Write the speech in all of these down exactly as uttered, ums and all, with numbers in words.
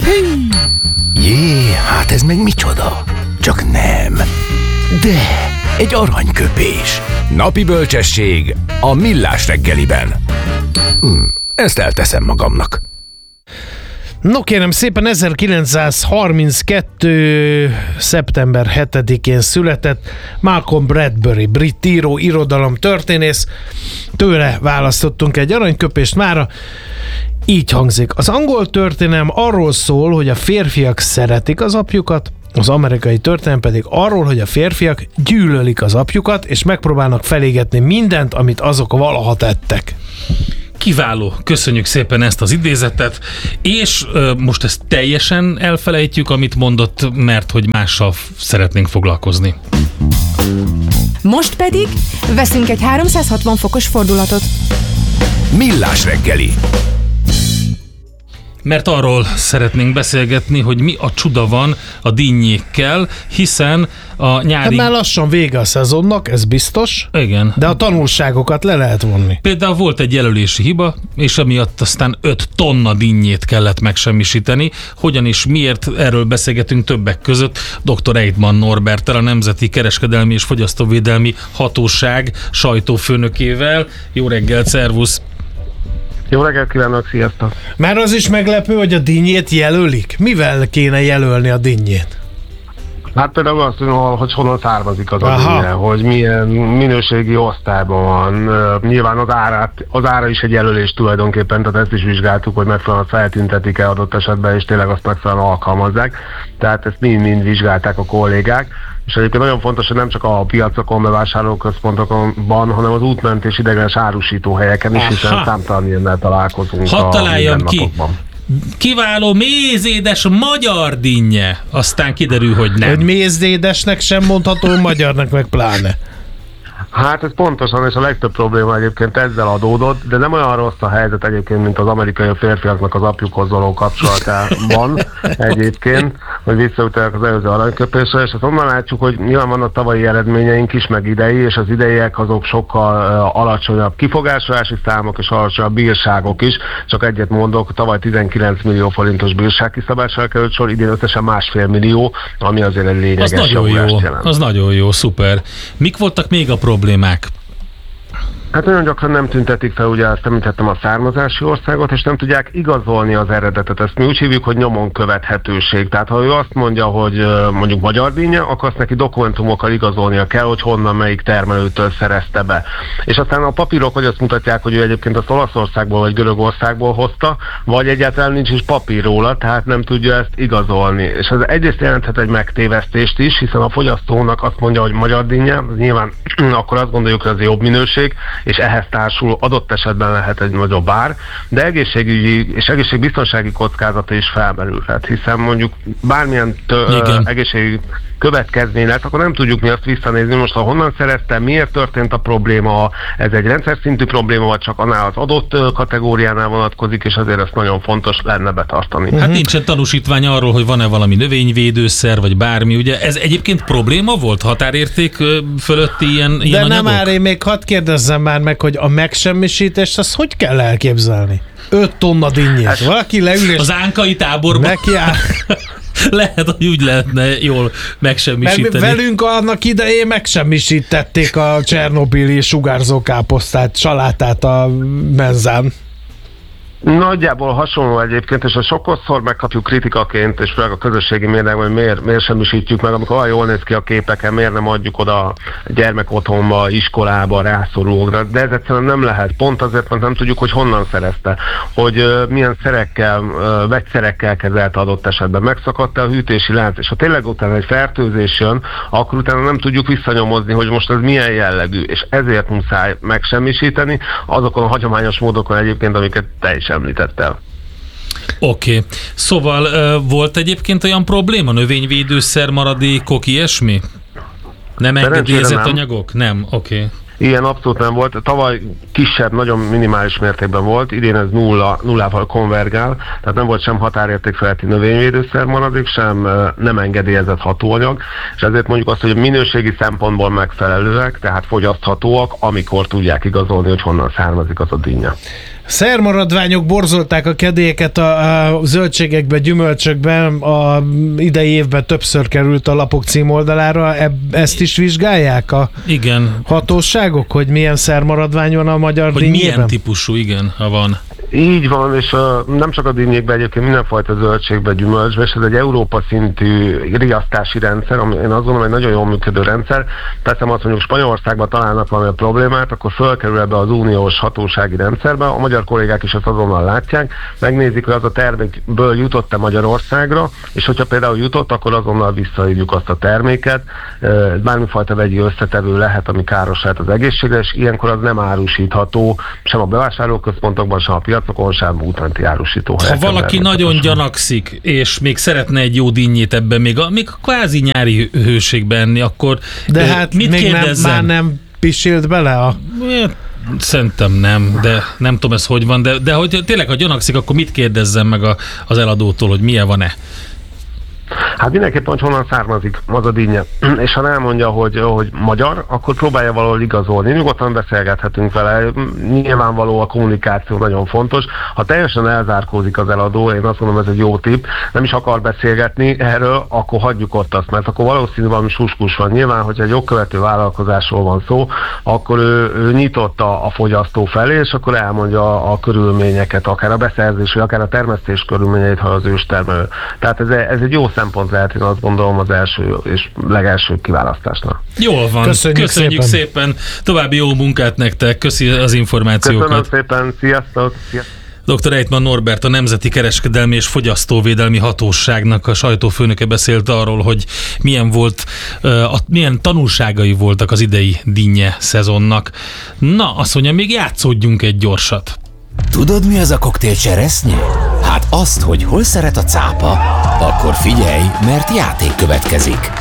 Jé, hát ez meg micsoda? Csak nem. De egy aranyköpés. Napi bölcsesség a Millás reggeliben. Hm, ezt elteszem magamnak. No kérem szépen, ezerkilencszázharminckettő. szeptember hetedikén született Malcolm Bradbury, brit író, irodalom történész. Tőle választottunk egy aranyköpést mára. Így hangzik. Az angol történelem arról szól, hogy a férfiak szeretik az apjukat, az amerikai történelem pedig arról, hogy a férfiak gyűlölik az apjukat, és megpróbálnak felégetni mindent, amit azok valaha tettek. Kiváló, köszönjük szépen ezt az idézetet, és ö, most ezt teljesen elfelejtjük, amit mondott, mert hogy mással szeretnénk foglalkozni. Most pedig veszünk egy háromszázhatvan fokos fordulatot. Millás reggeli. Mert arról szeretnénk beszélgetni, hogy mi a csuda van a dinnyékkel, hiszen a nyári... Hát már lassan vége a szezonnak, ez biztos. Igen. De a tanulságokat le lehet vonni. Például volt egy jelölési hiba, és emiatt aztán öt tonna dinnyét kellett megsemmisíteni. Hogyan és miért, erről beszélgetünk többek között doktor Eidman Norberttel, a Nemzeti Kereskedelmi és Fogyasztóvédelmi Hatóság sajtófőnökével. Jó reggelt, szervusz! Jó reggelt kívánok, sziasztok! Már az is meglepő, hogy a dinnyét jelölik. Mivel kéne jelölni a dinnyét? Hát például azt mondom, hogy honnan származik az a dinnye, hogy milyen minőségi osztályban van. Nyilván az, árát, az ára is egy jelölés tulajdonképpen, tehát ezt is vizsgáltuk, hogy megfelelően feltüntetik-e adott esetben, és tényleg azt megfelelően alkalmazzák. Tehát ezt mind-mind vizsgálták a kollégák. És egyébként nagyon fontos, hogy nem csak a piacokon, bevásárlóközpontokban, hanem az útmentés idegenes árusító helyeken is, hiszen számtalan ilyennel találkozunk. Hadd találjam ki! Kiváló mézédes magyar dinnye. Aztán kiderül, hogy nem. Hogy mézédesnek sem mondható, magyarnak meg pláne. Hát ez pontosan, és a legtöbb probléma egyébként ezzel adódott, de nem olyan rossz a helyzet egyébként, mint az amerikai férfiaknak az apjukhoz való kapcsolatában egyébként, hogy visszautalják az előző aranyköpésre, és azt onnan látjuk, hogy nyilván vannak tavalyi eredményeink is, meg idei, és az ideiek azok sokkal uh, alacsonyabb kifogásolási számok és alacsonyabb bírságok is, csak egyet mondok, tavaly tizenkilenc millió forintos bírság kiszabásra került sor, idén összesen másfél millió, ami azért egy lényeges javulást jelent. Az nagyon jó, szuper. Mik voltak még a problémák? Hát nagyon gyakran nem tüntetik fel, ugye azt említettem, a származási országot, és nem tudják igazolni az eredetet. Ezt mi úgy hívjuk, hogy nyomon követhetőség. Tehát ha ő azt mondja, hogy mondjuk magyar dinnye, akkor azt neki dokumentumokkal igazolnia kell, hogy honnan, melyik termelőtől szerezte be. És aztán a papírok vagy azt mutatják, hogy ő egyébként azt Olaszországból vagy Görögországból hozta, vagy egyáltalán nincs is papír róla, tehát nem tudja ezt igazolni. És ez egyrészt jelenthet egy megtévesztést is, hiszen a fogyasztónak azt mondja, hogy magyar dinnye, nyilván akkor azt gondoljuk, hogy ez jobb minőség, és ehhez társul adott esetben lehet egy nagyobb ár, de egészségügyi és egészségbiztonsági kockázata is felmerülhet, hiszen mondjuk bármilyen tö- egészségügyi következmény lesz, akkor nem tudjuk mi azt visszanézni, most ha honnan szerezte, miért történt a probléma, ez egy rendszer szintű probléma, vagy csak annál az adott kategóriánál vonatkozik, és azért ezt nagyon fontos lenne betartani. Hát nincsen tanúsítvány arról, hogy van-e valami növényvédőszer, vagy bármi, ugye ez egyébként probléma volt, határérték fölötti ilyen, de ilyen nem anyagok? már, én még hadd kérdezzem már meg, hogy a megsemmisítést azt hogy kell elképzelni? öt tonna dinnyét. Valaki leül és... Az ánkai táborban. Neki áll... Lehet, hogy úgy lehetne jól megsemmisíteni. Mert velünk annak idején megsemmisítették a csernobili sugárzókáposztát, salátát a menzán. Nagyjából hasonló egyébként, és a sokszor megkapjuk kritikaként, és főleg a közösségi médiában, hogy miért, miért semmisítjük meg, amikor olyan jól néz ki a képeken, miért nem adjuk oda a gyermekotthonba, iskolába, rászorulókra, de ez egyszerűen nem lehet. Pont azért, mert nem tudjuk, hogy honnan szerezte, hogy uh, milyen szerekkel, uh, vegyszerekkel kezelte adott esetben, megszakadt-e a hűtési lánc, és ha tényleg utána egy fertőzés jön, akkor utána nem tudjuk visszanyomozni, hogy most ez milyen jellegű, és ezért muszáj megsemmisíteni, azokon a hagyományos módokon egyébként, amiket te is említettel. Oké. Okay. Szóval uh, volt egyébként olyan probléma? Növényvédőszer, maradékok, ilyesmi? Nem engedélyezett anyagok? Nem? Oké. Okay. Ilyen abszolút nem volt. Tavaly kisebb, nagyon minimális mértékben volt, idén ez nulla, nullával konvergál, tehát nem volt sem határérték feletti növényvédőszer maradék, sem nem engedélyezett hatóanyag, és ezért mondjuk azt, hogy minőségi szempontból megfelelőek, tehát fogyaszthatóak, amikor tudják igazolni, hogy honnan származik az a dinnye. Szermaradványok borzolták a kedélyeket a, a zöldségekbe, gyümölcsökben, a idei évben többször került a lapok címoldalára. E, ezt is vizsgálják a igen. hatóságok, hogy milyen szermaradvány van a magyar hogy dinnyében? Milyen típusú, igen, ha van. Így van, és uh, nem csak a dinnyékben, egyébként mindenfajta zöldségben, gyümölcsben, és ez egy Európa szintű riasztási rendszer, ami én azt gondolom, egy nagyon jól működő rendszer. Teszem azt, mondjuk Spanyolországban találnak valami problémát, akkor fölkerül ebbe az uniós hatósági rendszerbe, a magyar kollégák is ezt azonnal látják, megnézik, hogy az a termékből jutott-e Magyarországra, és hogyha például jutott, akkor azonnal visszaírjuk azt a terméket. Bármifajta vegyi összetevő lehet, ami káros lehet az egészségre, és ilyenkor az nem árusítható sem a bevásárlóközpontokban, sem a piacokon, sem útmenti árusító. Ha valaki nagyon gyanakszik, és még szeretne egy jó dinnyét ebben, még a, még a kvázi nyári hőségben enni, akkor de hát mit még kérdezzem? nem, már nem pisilt bele a... Szerintem nem, de nem tudom ez hogy van, de, de hogy tényleg, ha gyanakszik, akkor mit kérdezzem meg a, az eladótól, hogy milyen van-e? Hát mindenképpen, hogy honnan származik az a dinnye. És ha elmondja, hogy, hogy magyar, akkor próbálja valahol igazolni. Nyugodtan beszélgethetünk vele. Nyilvánvaló a kommunikáció nagyon fontos. Ha teljesen elzárkózik az eladó, én azt mondom, ez egy jó tipp, nem is akar beszélgetni erről, akkor hagyjuk ott azt, mert akkor valószínűleg valami suskus van. Nyilván, hogyha egy jogkövető vállalkozásról van szó, akkor ő, ő nyitott a, a fogyasztó felé, és akkor elmondja a, a körülményeket, akár a beszerzés, vagy akár a termesztés körülményeit, ha az őstermelő. Tehát ez, ez egy jó szempont lehet, én azt gondolom, az első és legelső kiválasztásnak. Jól van. Köszönjük, Köszönjük szépen. szépen. További jó munkát nektek. Köszi az információkat. Köszönöm szépen. Sziasztok. Sziasztok. doktor Eitmann Norbert, a Nemzeti Kereskedelmi és Fogyasztóvédelmi Hatóságnak a sajtófőnöke beszélt arról, hogy milyen volt, uh, milyen tanulságai voltak az idei dinnye szezonnak. Na, azt mondja, még játszódjunk egy gyorsat. Tudod, mi az a koktél cseresznye? Hát azt, hogy hol szeret a cápa, akkor figyelj, mert játék következik.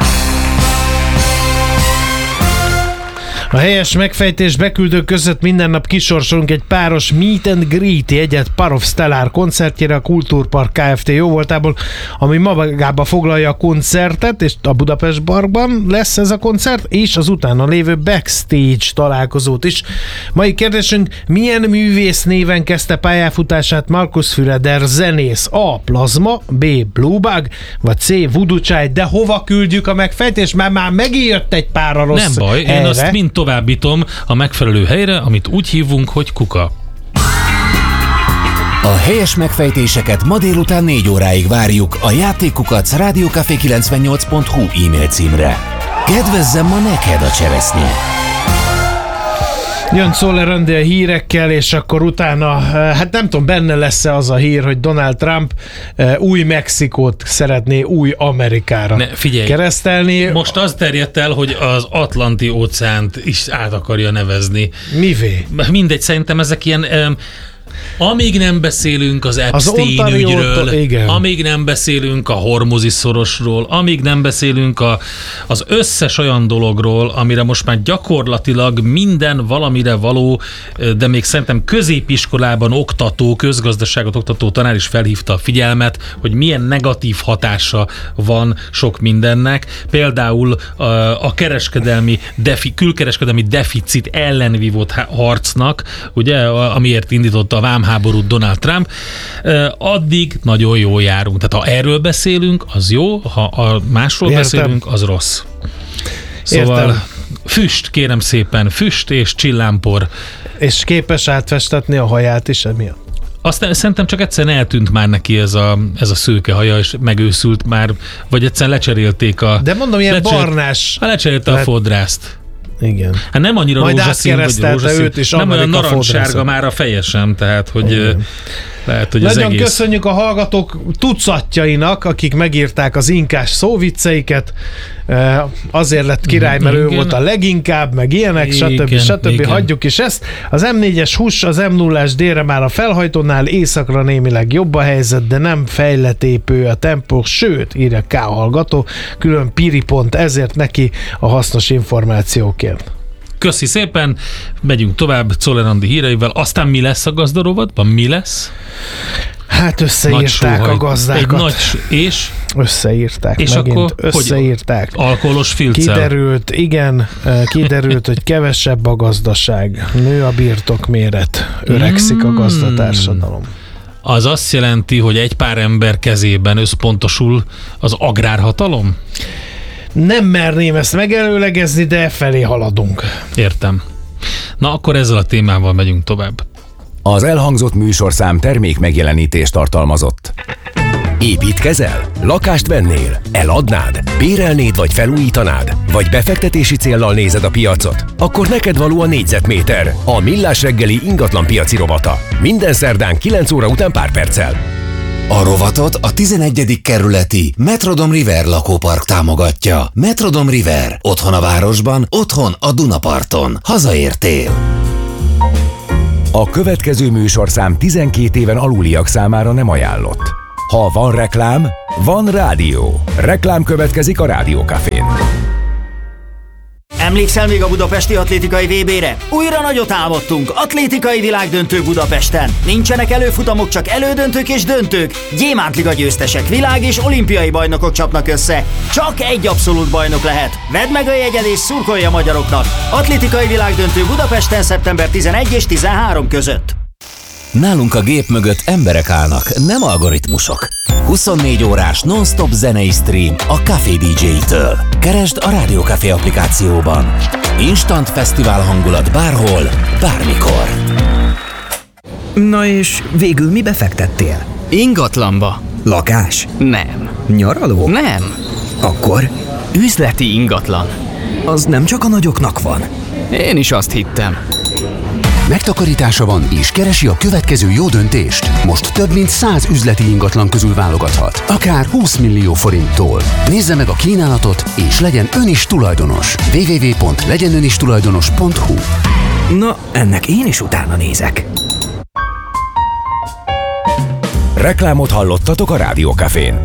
A helyes megfejtés beküldők között minden nap kisorsolunk egy páros Meet and Greet jegyet Parov Stellar koncertjére a Kultúrpark Kft. Jóvoltából, ami magába foglalja a koncertet, és a Budapest Parkban lesz ez a koncert, és az utána lévő backstage találkozót is. Mai kérdésünk, milyen művész néven kezdte pályafutását Markus Füreder zenész? A. Plazma, B. Bluebug, vagy C. Voodoo Child. De hova küldjük a megfejtést? Már már megijött egy pár a rossz Nem baj, helyre. Én azt mind továbbítom a megfelelő helyre, amit úgy hívunk, hogy kuka. A helyes megfejtéseket ma délután négy óráig várjuk a játékukac rádiókafé kilencvennyolc pont hu e-mail címre. Kedvezzem ma neked a cseresznye! Jön Czoller Andi a hírekkel, és akkor utána, hát nem tudom, benne lesz-e az a hír, hogy Donald Trump új Mexikót szeretné új Amerikára ne, figyelj, keresztelni. Most az terjedt el, hogy az Atlanti óceánt is át akarja nevezni. Mivé? Mindegy, szerintem ezek ilyen... Um, amíg nem beszélünk az Epstein az ügyről, igen. amíg nem beszélünk a Hormuzi szorosról, amíg nem beszélünk a, az összes olyan dologról, amire most már gyakorlatilag minden valamire való, de még szerintem középiskolában oktató, közgazdaságot oktató tanár is felhívta a figyelmet, hogy milyen negatív hatása van sok mindennek. Például a, a kereskedelmi defi, külkereskedelmi deficit ellen vívott harcnak, ugye, amiért indította a vámháborút Donald Trump, addig nagyon jól járunk. Tehát ha erről beszélünk, az jó, ha a másról Értem. beszélünk, az rossz. Szóval Értem. füst, kérem szépen, füst és csillámpor. És képes átfestetni a haját is emiatt. Aztán szerintem csak egyszerűen eltűnt már neki ez a, ez a szőke haja, és megőszült már, vagy egyszerűen lecserélték a... De mondom, ilyen lecserélt, barnás. Lecserélte Lehet- a fodrászt. Igen. Hát nem annyira Majd rózsaszín, vagy átkeresztelte rózsaszín. őt is Nem olyan Amerika narancssárga fodrásza. már a feje sem, tehát hogy Igen. lehet, hogy Nagyon az egész... köszönjük a hallgatók tucatjainak, akik megírták az inkás szóvicceiket. Eh, Azért lett király, mert ő Igen. volt a leginkább, meg ilyenek, stb. Igen, stb. igen. Hagyjuk is ezt. Az em négyes hús, az em nullás délre már a felhajtónál, északra némileg jobb a helyzet, de nem fejletépő a tempó, sőt, írja K hallgató, külön piri pont, ezért neki a hasznos információkért. Köszi szépen, megyünk tovább Czoller Andi híreivel, aztán mi lesz a gazdarovatban? Mi lesz? Hát összeírták a gazdákat. Egy nagy, és? Összeírták. És megint akkor összeírták. Hogy alkoholos filccel? Kiderült, igen, kiderült, hogy kevesebb a gazdaság. Nő a birtokméret. Öregszik a gazdatársadalom. Az azt jelenti, hogy egy pár ember kezében összpontosul az agrárhatalom? Nem merném ezt megelőlegezni, de felé haladunk. Értem. Na, akkor ezzel a témával megyünk tovább. Az elhangzott műsorszám termék megjelenítést tartalmazott. Építkezel? Lakást vennél? Eladnád? Bérelnéd vagy felújítanád? Vagy befektetési céllal nézed a piacot? Akkor neked való a négyzetméter, a Millás reggeli ingatlan piaci rovata. Minden szerdán kilenc óra után pár perccel. A rovatot a tizenegyedik kerületi Metrodom River lakópark támogatja. Metrodom River. Otthon a városban, otthon a Dunaparton. Hazaértél. A következő műsorszám tizenkét éven aluliak számára nem ajánlott. Ha van reklám, van rádió. Reklám következik a Rádiókafén. Emlékszel még a budapesti atlétikai vé bére? Újra nagyot álmodtunk, atlétikai világdöntő Budapesten. Nincsenek előfutamok, csak elődöntők és döntők. Gyémántliga győztesek, világ és olimpiai bajnokok csapnak össze. Csak egy abszolút bajnok lehet. Vedd meg a jegyed és szurkolj a magyaroknak. Atlétikai világdöntő Budapesten szeptember tizenegy és tizenhárom között. Nálunk a gép mögött emberek állnak, nem algoritmusok. huszonnégy órás non-stop zenei stream a Café dé dzsé-től. Keresd a Rádiókafé applikációban. Instant fesztivál hangulat bárhol, bármikor. Na és végül mi befektettél? Ingatlanba. Lakás? Nem. Nyaraló? Nem. Akkor? Üzleti ingatlan. Az nem csak a nagyoknak van. Én is azt hittem. Megtakarítása van és keresi a következő jó döntést. Most több mint száz üzleti ingatlan közül válogathat. Akár húsz millió forinttól. Nézze meg a kínálatot és legyen ön is tulajdonos. double-u double-u double-u pont legyen ön is tulajdonos pont hu. Na, ennek én is utána nézek. Reklámot hallottatok a Rádiókafén.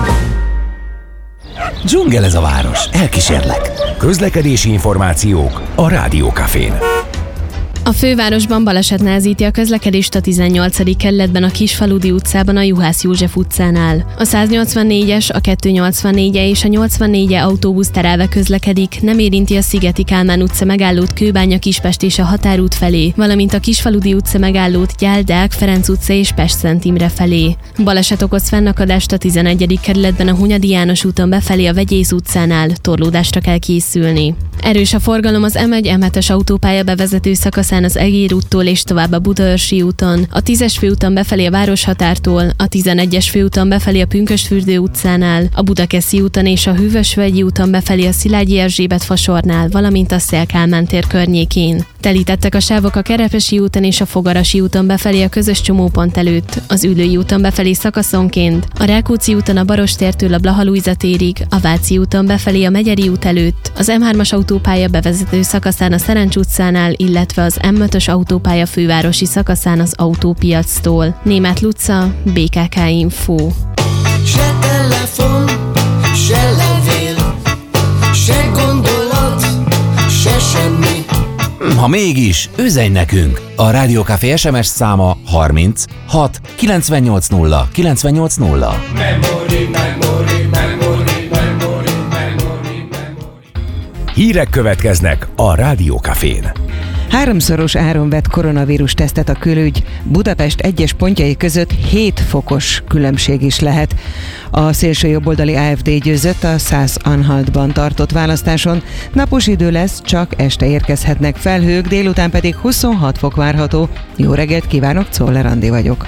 Dzsungel ez a város, elkísérlek. Közlekedési információk a Rádiókafén. A fővárosban baleset nehezíti a közlekedést a tizennyolcadik kerületben a Kisfaludi utcában a Juhász József utcánál. A száznyolcvannégyes, a kétszáznyolcvannégy és a nyolcvannégy autóbusz terelve közlekedik, nem érinti a Szigeti Kálmán utca megállót Kőbánya Kispest és a Határút felé, valamint a Kisfaludi utca megállót Gyál Deák Ferenc utca és Pest-Szent Imre felé. Baleset okoz fennakadást a tizenegyedik kerületben a Hunyadi János úton befelé a Vegyész utcánál, torlódásra kell készülni. Erős a forgalom az em egy em hetes autópálya bevezető szakaszán az Egér úttól és tovább a Budaörsi úton, a tízes főúton befelé a Városhatártól, a tizenegyes főúton befelé a Pünkösdfürdő utcánál, a Budakeszi úton és a Hűvösvölgyi úton befelé a Szilágyi Erzsébet fasornál, valamint a Széll-Kálmán tér környékén. Telítettek a sávok a Kerepesi úton és a Fogarasi úton befelé a közös csomópont előtt, az Üllői úton befelé szakaszonként, a Rákóczi úton a Barostértől a Blaha Lujza térig, a Váci úton befelé a Megyeri út előtt, az em hármas autópálya bevezető szakaszán a Szerencs utcánál, illetve az em ötös autópálya fővárosi szakaszán az Autópiactól. Németh Luca, bé ká ká Info. Se telefon, se levél, se gondolat, se semmi. Ha mégis, üzenj nekünk! A Rádiókafé es em es száma harminc hat kilencvennyolc nulla kilencvennyolc nulla. Memory, memory, memory, memory, memory, memory. Hírek következnek a Rádiókafén. Háromszoros áron vett koronavírus tesztet a külügy. Budapest egyes pontjai között hét fokos különbség is lehet. A szélső jobboldali á ef dé győzött a Szász-Anhaltban tartott választáson. Napos idő lesz, csak este érkezhetnek felhők, délután pedig huszonhat fok várható. Jó reggelt kívánok, Czoller Andi vagyok.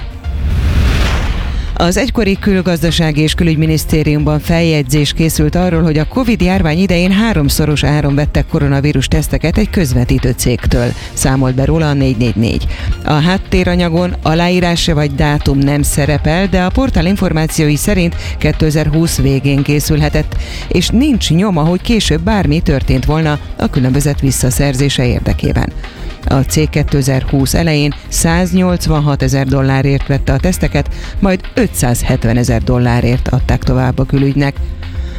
Az egykori külgazdasági és külügyminisztériumban feljegyzés készült arról, hogy a Covid-járvány idején háromszoros áron vettek koronavírus teszteket egy közvetítő cégtől. Számolt be róla a négy négy négy. A háttéranyagon aláírása vagy dátum nem szerepel, de a portál információi szerint kétezer-húsz végén készülhetett, és nincs nyoma, hogy később bármi történt volna a különbözet visszaszerzése érdekében. A cég kétezer-húsz elején száznyolcvanhat ezer dollárért vette a teszteket, majd ötszázhetven ezer dollárért adták tovább a külügynek.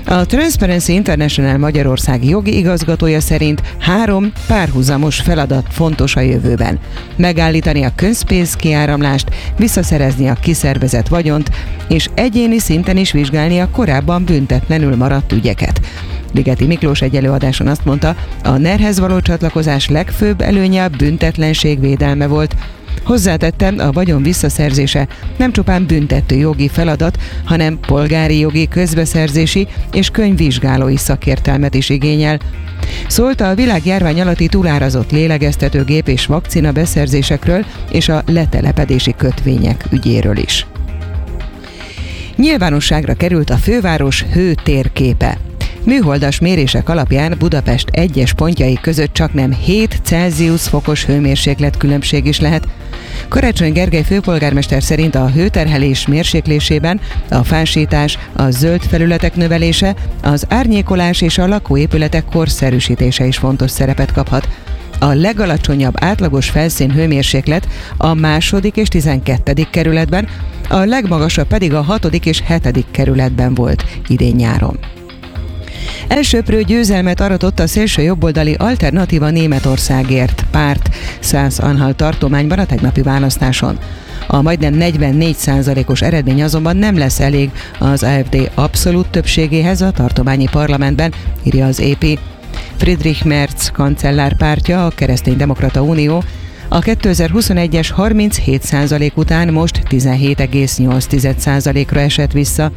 A Transparency International Magyarország jogi igazgatója szerint három párhuzamos feladat fontos a jövőben. Megállítani a közpénz kiáramlást, visszaszerezni a kiszervezett vagyont, és egyéni szinten is vizsgálni a korábban büntetlenül maradt ügyeket. Ligeti Miklós egy előadáson azt mondta, a nerhez való csatlakozás legfőbb előnye a büntetlenség védelme volt. Hozzátettem, a vagyon visszaszerzése nem csupán büntető jogi feladat, hanem polgári jogi, közbeszerzési és könyvvizsgálói szakértelmet is igényel. Szólt a világjárvány alatti túlárazott lélegeztetőgép és vakcina beszerzésekről és a letelepedési kötvények ügyéről is. Nyilvánosságra került a főváros hőtérképe. Műholdas mérések alapján Budapest egyes pontjai között csaknem hét Celsius fokos hőmérséklet különbség is lehet. Karácsony Gergely főpolgármester szerint a hőterhelés mérséklésében a fásítás, a zöld felületek növelése, az árnyékolás és a lakóépületek korszerűsítése is fontos szerepet kaphat. A legalacsonyabb átlagos felszín hőmérséklet a második és tizenkettedik kerületben, a legmagasabb pedig a hatodik és hetedik kerületben volt idén nyáron. Elsöprő győzelmet aratott a szélső jobboldali Alternatíva Németországért párt Szász-Anhalt tartományban a tegnapi választáson. A majdnem negyvennégy százalékos eredmény azonban nem lesz elég az á ef dé abszolút többségéhez a tartományi parlamentben, írja az é pé. Friedrich Merz kancellár pártja, a Kereszténydemokrata Unió, a kétezer-huszonegyes harminchét százalék után most tizenhét egész nyolc százalékra esett vissza.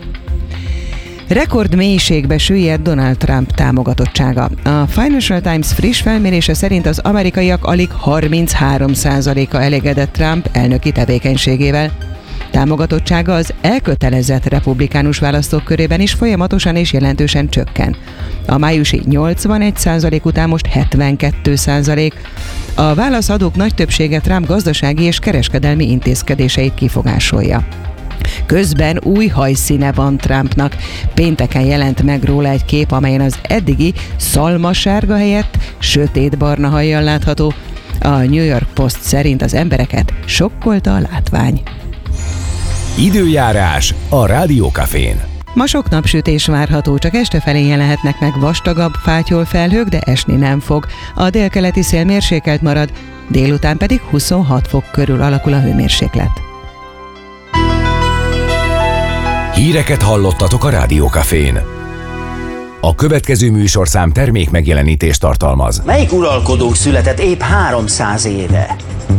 Rekord mélységbe süllyed Donald Trump támogatottsága. A Financial Times friss felmérése szerint az amerikaiak alig harminchárom százaléka elégedett Trump elnöki tevékenységével. Támogatottsága az elkötelezett republikánus választók körében is folyamatosan és jelentősen csökken. A májusi nyolcvanegy százalék után most hetvenkettő százalék. A válaszadók nagy többsége Trump gazdasági és kereskedelmi intézkedéseit kifogásolja. Közben új hajszíne van Trumpnak. Pénteken jelent meg róla egy kép, amelyen az eddigi szalmasárga helyett sötétbarna hajjal látható. A New York Post szerint az embereket sokkolta a látvány. Időjárás a Rádiókafén. Ma sok napsütés várható, csak este felé jelenhetnek meg vastagabb fátyol felhők, de esni nem fog. A délkeleti szél mérsékelt marad, délután pedig huszonhat fok körül alakul a hőmérséklet. Híreket hallottatok a Rádiókafén. A következő műsorszám termék megjelenítést tartalmaz. Melyik uralkodók született épp háromszáz éve?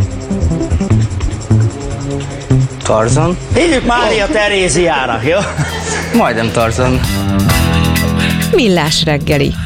Tarzan? Hívjuk Mária Teréziának, jó? Majdnem Tarzan. Millás reggeli.